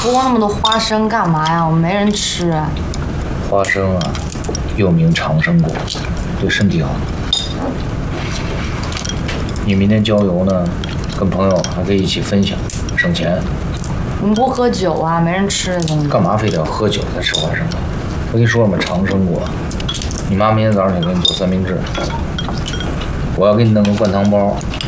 剥那么多花生干嘛呀？我们没人吃。 花生啊，又名长生果，对身体好。你明天郊游呢，跟朋友还可以一起分享，省钱。 我们不喝酒啊，没人吃的东西。 干嘛非得要喝酒才吃花生啊？我跟你说了嘛，长生果。你妈明天早上想给你做三明治，我要给你弄个灌汤包，